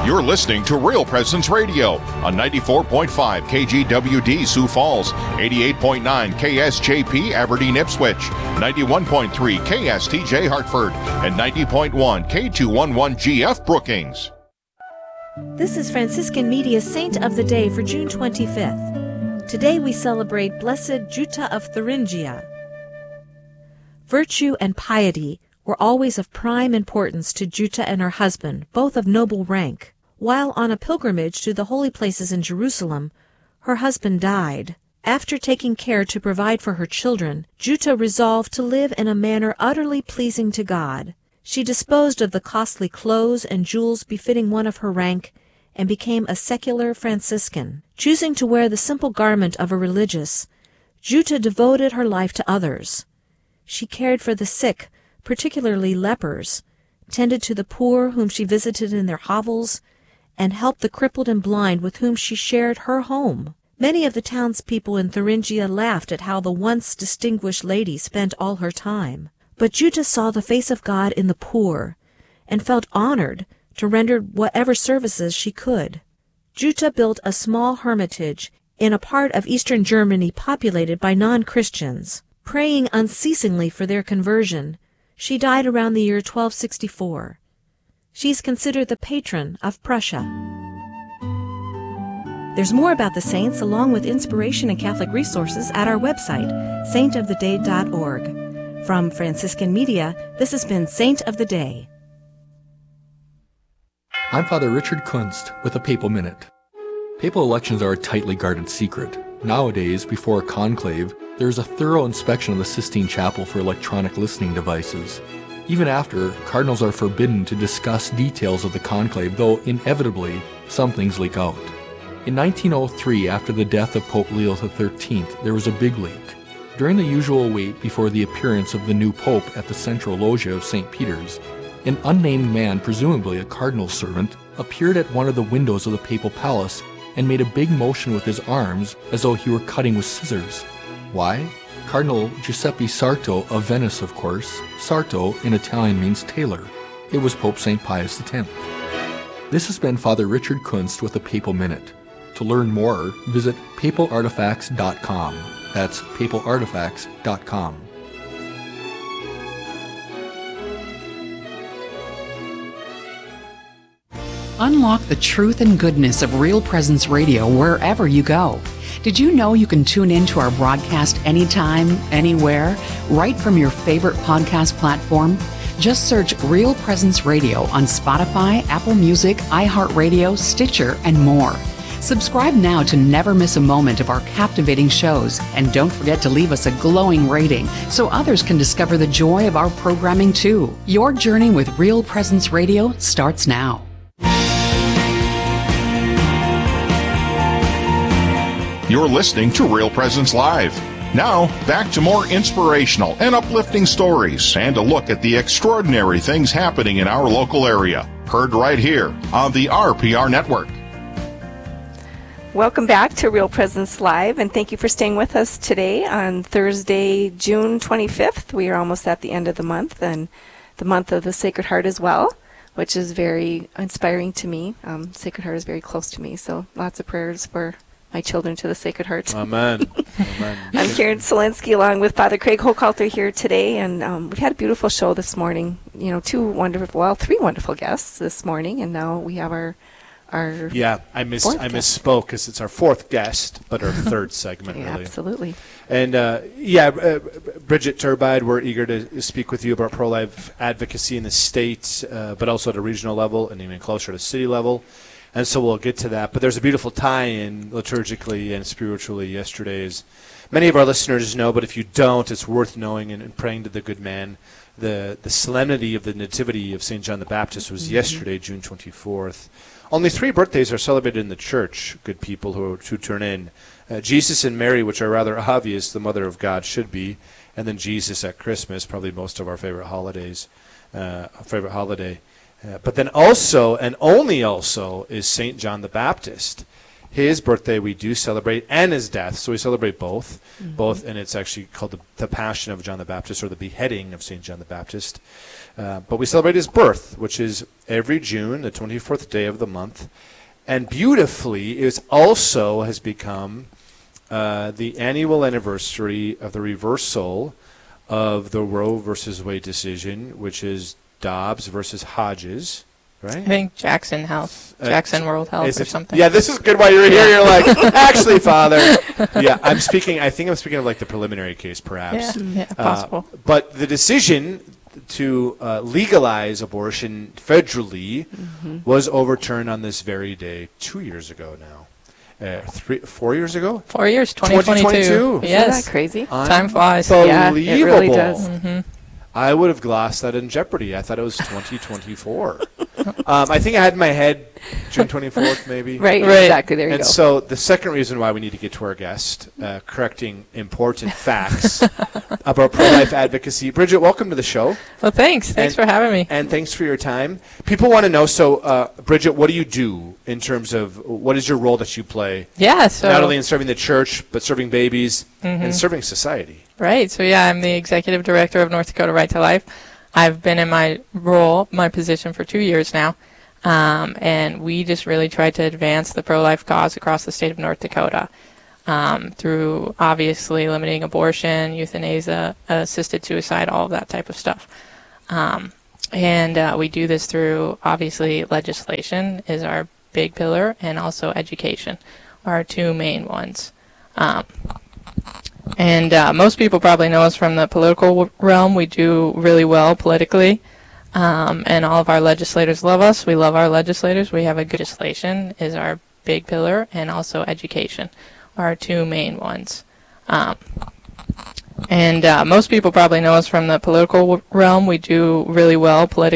You're listening to Real Presence Radio on 94.5 KGWD Sioux Falls, 88.9 KSJP Aberdeen Ipswich, 91.3 KSTJ Hartford, and 90.1 K211GF Brookings. This is Franciscan Media's Saint of the Day for June 25th. Today we celebrate Blessed Jutta of Thuringia. Virtue and piety were always of prime importance to Jutta and her husband, both of noble rank. While on a pilgrimage to the holy places in Jerusalem, her husband died. After taking care to provide for her children, Jutta resolved to live in a manner utterly pleasing to God. She disposed of the costly clothes and jewels befitting one of her rank, and became a secular Franciscan. Choosing to wear the simple garment of a religious, Jutta devoted her life to others. She cared for the sick, particularly lepers, tended to the poor whom she visited in their hovels, and helped the crippled and blind with whom she shared her home. Many of the townspeople in Thuringia laughed at how the once distinguished lady spent all her time. But Jutta saw the face of God in the poor, and felt honored to render whatever services she could. Jutta built a small hermitage in a part of eastern Germany populated by non-Christians. Praying unceasingly for their conversion, she died around the year 1264. She is considered the patron of Prussia. There's more about the saints along with inspiration and Catholic resources at our website, saintoftheday.org. From Franciscan Media, this has been Saint of the Day. I'm Father Richard Kunst with a Papal Minute. Papal elections are a tightly guarded secret. Nowadays, before a conclave, there is a thorough inspection of the Sistine Chapel for electronic listening devices. Even after, cardinals are forbidden to discuss details of the conclave, though inevitably some things leak out. In 1903, after the death of Pope Leo XIII, there was a big leak. During the usual wait before the appearance of the new pope at the central loggia of St. Peter's, an unnamed man, presumably a cardinal's servant, appeared at one of the windows of the papal palace and made a big motion with his arms as though he were cutting with scissors. Why? Cardinal Giuseppe Sarto of Venice, of course. Sarto in Italian means tailor. It was Pope St. Pius X. This has been Father Richard Kunst with a Papal Minute. To learn more, visit papalartifacts.com. That's papalartifacts.com. Unlock the truth and goodness of Real Presence Radio wherever you go. Did you know you can tune in to our broadcast anytime, anywhere, right from your favorite podcast platform? Just search Real Presence Radio on Spotify, Apple Music, iHeartRadio, Stitcher, and more. Subscribe now to never miss a moment of our captivating shows, and don't forget to leave us a glowing rating so others can discover the joy of our programming too. Your journey with Real Presence Radio starts now. You're listening to Real Presence Live. Now, back to more inspirational and uplifting stories and a look at the extraordinary things happening in our local area. Heard right here on the RPR Network. Welcome back to Real Presence Live, and thank you for staying with us today on Thursday, June 25th. We are almost at the end of the month, and the month of the Sacred Heart as well, which is very inspiring to me. Sacred Heart is very close to me, so lots of prayers for my children to the Sacred Heart. Amen. Amen. I'm Karen Selensky along with Father Craig Hochhalter here today, and we've had a beautiful show this morning. You know, three wonderful guests this morning, and now we have our yeah, I misspoke because it's our fourth guest, but our third segment. Yeah, really. Absolutely. And Bridget Turbide, we're eager to speak with you about pro-life advocacy in the state, but also at a regional level and even closer to city level. And so we'll get to that. But there's a beautiful tie-in liturgically and spiritually yesterday, as many of our listeners know, but if you don't, it's worth knowing and praying to the good man. The solemnity of the Nativity of St. John the Baptist was yesterday, June 24th. Only 3 birthdays are celebrated in the church, good people who turn in. Jesus and Mary, which are rather obvious, the Mother of God should be, and then Jesus at Christmas, probably most of our favorite holiday. But then also, and only also, is St. John the Baptist. his birthday we do celebrate, and his death. So we celebrate both, and it's actually called the Passion of John the Baptist, or the Beheading of St. John the Baptist. But we celebrate his birth, which is every June, the 24th day of the month. And beautifully, it also has become the annual anniversary of the reversal of the Roe versus Wade decision, which is Dobbs versus Hodges, right? I think Jackson World Health or something. Yeah, this is good. While you're here, you're like, actually, Father. Yeah, I think I'm speaking of like the preliminary case, perhaps. Yeah, possible. But the decision to legalize abortion federally was overturned on this very day 2 years ago now. 4 years ago? 4 years, 2022. Yes. Isn't that crazy? Time flies. Unbelievable. Yeah, it really does. I would have glossed that in Jeopardy. I thought it was 2024. I think I had in my head June 24th, maybe. Right, exactly. There you go. And so the second reason why we need to get to our guest, correcting important facts about pro-life advocacy. Bridget, welcome to the show. Well, thanks. Thanks for having me. And thanks for your time. People want to know, so Bridget, what do you do in terms of what is your role that you play? Yeah, so not only in serving the church, but serving babies and serving society. Right. So, yeah, I'm the executive director of North Dakota Right to Life. I've been in my position for 2 years now, and we just really try to advance the pro-life cause across the state of North Dakota through, obviously, limiting abortion, euthanasia, assisted suicide, all of that type of stuff. And we do this through, obviously, legislation is our big pillar, and also education are our two main ones. And most people probably know us from the political realm. We do really well politically, and all of our legislators love us. We love our legislators. We have a good legislation is our big pillar, and also education are our two main ones. And most people probably know us from the political realm. We do really well politically.